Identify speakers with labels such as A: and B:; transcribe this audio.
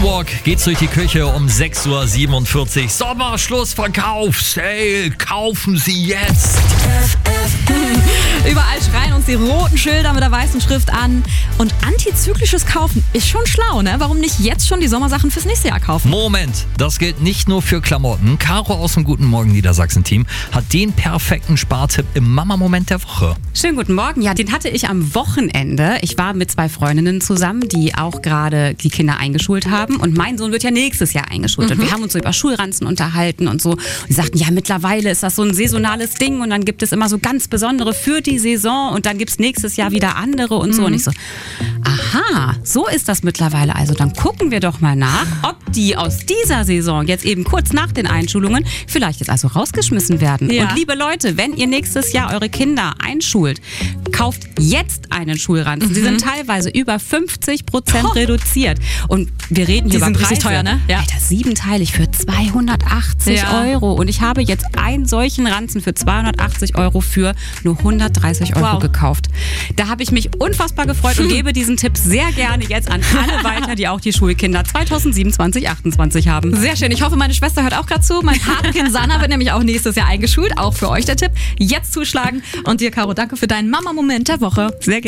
A: Catwalk geht's durch die Küche um 6:47 Uhr. Sommerschlussverkauf, Sale, kaufen Sie jetzt.
B: Überall schreien uns die roten Schilder mit der weißen Schrift an. Und antizyklisches Kaufen ist schon schlau, ne? Warum nicht jetzt schon die Sommersachen fürs nächste Jahr kaufen?
A: Moment, das gilt nicht nur für Klamotten. Caro aus dem Guten Morgen Niedersachsen-Team hat den perfekten Spartipp im Mama-Moment der Woche.
C: Schönen guten Morgen. Ja, den hatte ich am Wochenende. Ich war mit 2 Freundinnen zusammen, die auch gerade die Kinder eingeschult haben. Und mein Sohn wird ja nächstes Jahr eingeschult. Und wir haben uns so über Schulranzen unterhalten und so. Und die sagten, ja, mittlerweile ist das so ein saisonales Ding. Und dann gibt es immer so ganz besondere für die Saison. Und dann gibt es nächstes Jahr wieder andere und so. Und ich so, aha, so ist das mittlerweile. Also dann gucken wir doch mal nach, ob die aus dieser Saison jetzt eben kurz nach den Einschulungen vielleicht jetzt also rausgeschmissen werden.
B: Ja.
C: Und liebe Leute, wenn ihr nächstes Jahr eure Kinder einschult, kauft jetzt einen Schulranzen. Sie sind teilweise über 50% reduziert. Und wir reden hier
B: Die
C: über
B: sind
C: Preise.
B: richtig teuer, ne? Ja.
C: Alter, 7-teilig für 280
B: Ja.
C: Euro. Und ich habe jetzt einen solchen Ranzen für 280 Euro für nur 130 Euro
B: Wow.
C: gekauft. Da habe ich mich unfassbar gefreut und gebe diesen Tipp sehr gerne jetzt an alle weiter, die auch die Schulkinder 2027, 28 haben.
B: Sehr schön. Ich hoffe, meine Schwester hört auch gerade zu. Mein Patenkind Sanna wird nämlich auch nächstes Jahr eingeschult. Auch für euch der Tipp. Jetzt zuschlagen. Und dir, Caro, danke für deinen Mama-Moment der Woche.
C: Sehr gerne.